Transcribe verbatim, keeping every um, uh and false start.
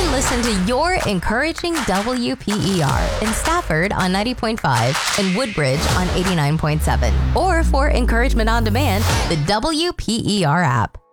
listen to your encouraging W P E R in Stafford on ninety point five and Woodbridge on eighty-nine point seven. Or for encouragement on demand, the W P E R app.